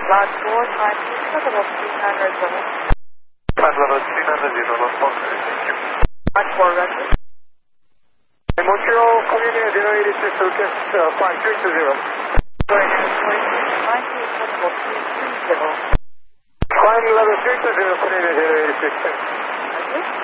Lodge 4, climb to level 300 level. Climb level 300, Lodge 4, thank you. Lodge 4, roger. Montreal Community 086, request climb 320. Going to 46, climb to level 330. Climb level 320, Community 086. Okay.